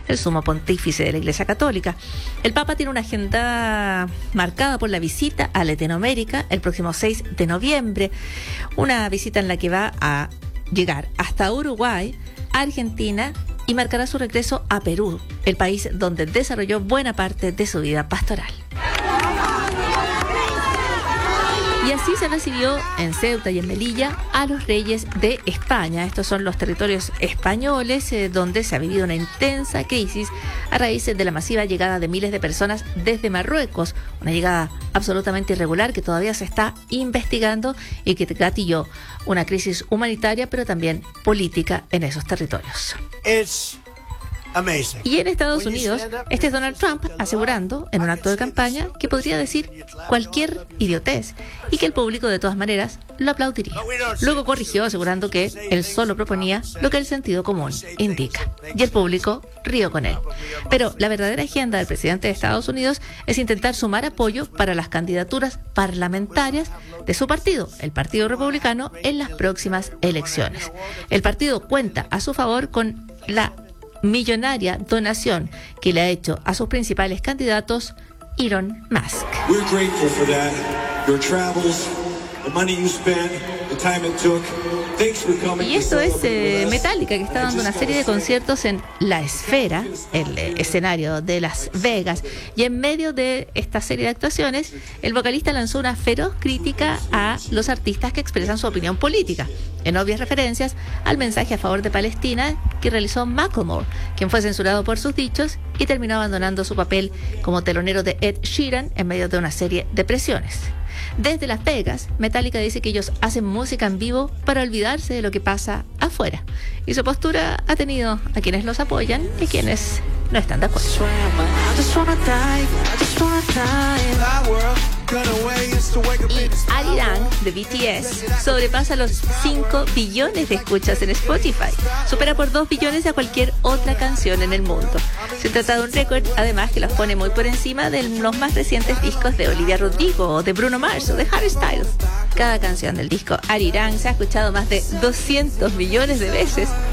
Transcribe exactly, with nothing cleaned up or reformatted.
el sumo pontífice de la Iglesia Católica. El Papa tiene una agenda marcada por la visita a Latinoamérica el próximo seis de noviembre, una visita en la que va a llegar hasta Uruguay, Argentina, y marcará su regreso a Perú, el país donde desarrolló buena parte de su vida pastoral. Y así se recibió en Ceuta y en Melilla a los reyes de España. Estos son los territorios españoles eh, donde se ha vivido una intensa crisis a raíz de la masiva llegada de miles de personas desde Marruecos. Una llegada absolutamente irregular que todavía se está investigando y que gatilló una crisis humanitaria, pero también política en esos territorios. Es amazing. Y en Estados Unidos, este es Donald Trump asegurando en un acto de campaña que podría decir cualquier idiotez y que el público de todas maneras lo aplaudiría. Luego corrigió asegurando que él solo proponía lo que el sentido común indica. Y el público rió con él. Pero la verdadera agenda del presidente de Estados Unidos es intentar sumar apoyo para las candidaturas parlamentarias de su partido, el Partido Republicano, en las próximas elecciones. El partido cuenta a su favor con la millonaria donación que le ha hecho a sus principales candidatos Elon Musk. We're grateful for that. Your travels, the money you spent, the time it took. Thanks for coming. Y esto es eh, Metallica, que está dando una serie de conciertos en La Esfera, el eh, escenario de Las Vegas. Y en medio de esta serie de actuaciones, el vocalista lanzó una feroz crítica a los artistas que expresan su opinión política, en obvias referencias al mensaje a favor de Palestina que realizó Macklemore, quien fue censurado por sus dichos y terminó abandonando su papel como telonero de Ed Sheeran en medio de una serie de presiones. Desde Las Vegas, Metallica dice que ellos hacen música en vivo para olvidarse de lo que pasa afuera. Y su postura ha tenido a quienes los apoyan y a quienes no están de acuerdo. Y Arirang de B T S sobrepasa los cinco billones de escuchas en Spotify. Supera por dos billones a cualquier otra canción en el mundo. Se trata de un récord, además, que los pone muy por encima de los más recientes discos de Olivia Rodrigo o de Bruno Mars o de Harry Styles. Cada canción del disco Arirang se ha escuchado más de doscientos millones de veces